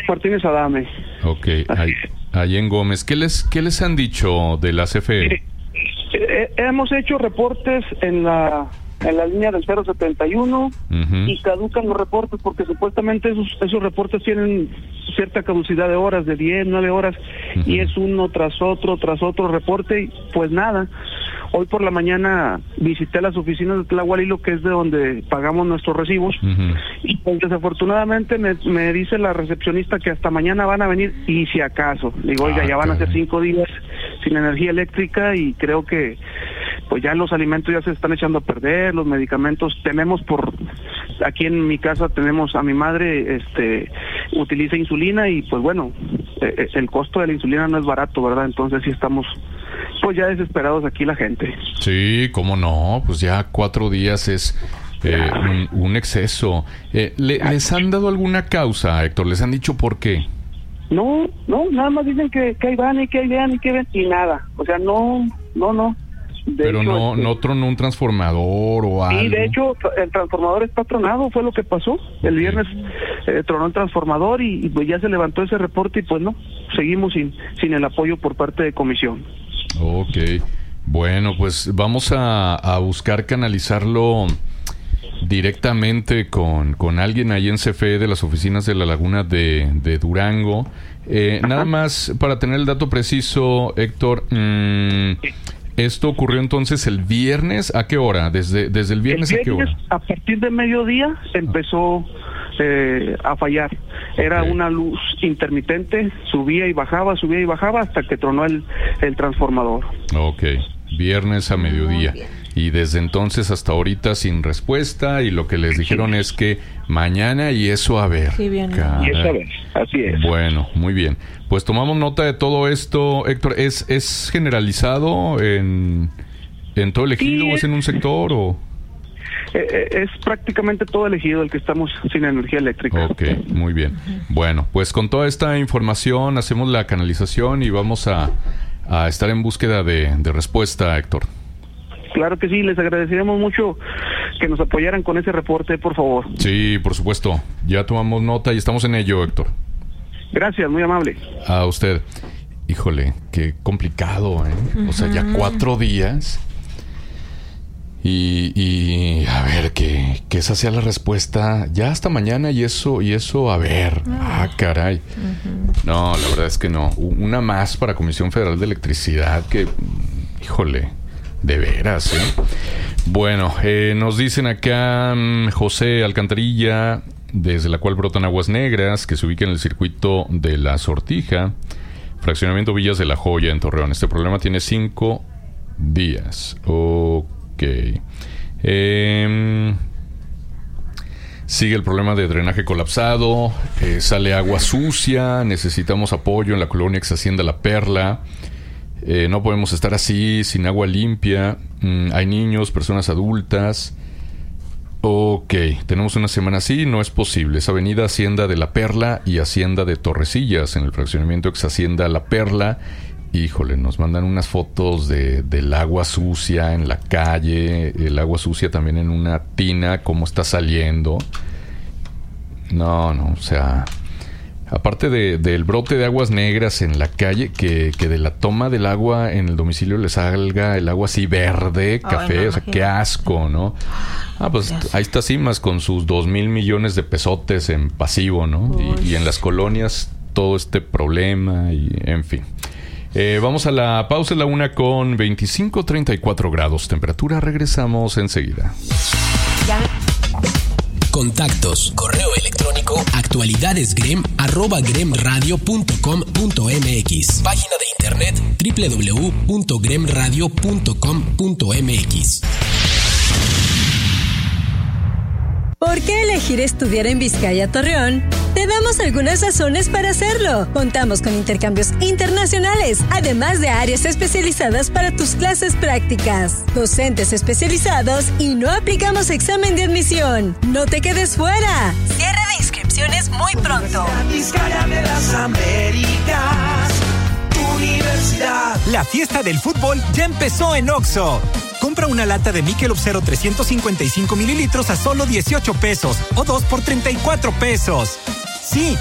Martínez Adame. Ok, ahí en Gómez. ¿Qué les han dicho de la CFE? Hemos hecho reportes en la línea del 071 y caducan los reportes porque supuestamente esos reportes tienen cierta caducidad de horas, de 10, 9 horas, y es uno tras otro reporte, y pues nada. Hoy por la mañana visité las oficinas de Tlahualilo, que es de donde pagamos nuestros recibos, y pues desafortunadamente me dice la recepcionista que hasta mañana van a venir, y si acaso. Digo, oiga, ya van a ser 5 días sin energía eléctrica, y creo que pues ya los alimentos ya se están echando a perder, los medicamentos aquí en mi casa tenemos a mi madre, utiliza insulina, y pues bueno, el costo de la insulina no es barato, ¿verdad? Entonces sí estamos pues ya desesperados aquí la gente. Sí, cómo no, pues ya 4 días es un exceso. ¿Les han dado alguna causa, Héctor? ¿Les han dicho por qué? No, nada más dicen que ahí van y que ahí vean y que ven y nada, o sea, no. Pero hecho, no tronó un transformador o algo. Sí, de hecho, el transformador está tronado, fue lo que pasó. El viernes tronó el transformador y pues ya se levantó ese reporte, y pues no, seguimos sin el apoyo por parte de comisión. Ok, bueno, pues vamos a buscar canalizarlo directamente con alguien ahí en CFE de las oficinas de la Laguna de Durango. Nada más para tener el dato preciso, Héctor, ¿esto ocurrió entonces el viernes? ¿A qué hora? ¿Desde el viernes a qué hora? A partir de mediodía empezó a fallar. Era una luz intermitente, subía y bajaba hasta que tronó el transformador. Ok, viernes a mediodía. Y desde entonces hasta ahorita sin respuesta, y lo que les dijeron es que mañana y eso a ver. Sí, bien. Y eso a ver, así es. Bueno, muy bien. Pues tomamos nota de todo esto, Héctor. ¿Es generalizado en todo el ejido, o es en un sector o...? Es prácticamente todo el ejido el que estamos sin energía eléctrica. Ok, muy bien. Bueno, pues con toda esta información hacemos la canalización y vamos a estar en búsqueda de respuesta, Héctor. Claro que sí, les agradeceríamos mucho que nos apoyaran con ese reporte, por favor. Sí, por supuesto. Ya tomamos nota y estamos en ello, Héctor. Gracias, muy amable. A usted. Híjole, qué complicado, ¿eh? O sea, ya 4 días... Y a ver, que esa sea la respuesta ya hasta mañana y eso a ver. Caray. No, la verdad es que no. Una más para Comisión Federal de Electricidad que, híjole, de veras, ¿eh? Bueno, nos dicen acá José Alcantarilla, desde la cual brotan aguas negras, que se ubica en el circuito de La Sortija, fraccionamiento Villas de la Joya en Torreón. Este problema tiene 5 días. Sigue el problema de drenaje colapsado, sale agua sucia, necesitamos apoyo en la colonia ex Hacienda La Perla. No podemos estar así, sin agua limpia. Hay niños, personas adultas. Tenemos una semana así, no es posible. Es avenida Hacienda de La Perla y Hacienda de Torrecillas, en el fraccionamiento ex Hacienda La Perla. Híjole, nos mandan unas fotos del agua sucia en la calle, el agua sucia también en una tina, cómo está saliendo. No, o sea, aparte del brote de aguas negras en la calle, que de la toma del agua en el domicilio le salga el agua así verde, café, o sea, qué asco, ¿no? Pues ahí está Cimas con sus 2,000 millones de pesotes en pasivo, ¿no? Y en las colonias todo este problema y en fin. Vamos a la pausa, la 1:25, 34 grados temperatura. Regresamos enseguida. Contactos, correo electrónico, actualidadesgrem@gremradio.com.mx. Página de internet www.gremradio.com.mx. ¿Por qué elegir estudiar en Vizcaya Torreón? Te damos algunas razones para hacerlo. Contamos con intercambios internacionales, además de áreas especializadas para tus clases prácticas, docentes especializados y no aplicamos examen de admisión. ¡No te quedes fuera! Cierre de inscripciones muy pronto. Vizcaya de las Américas, Universidad. La fiesta del fútbol ya empezó en Oxxo. Compra una lata de Michelob 0 355 mililitros a solo 18 pesos o 2 por 34 pesos. Sí,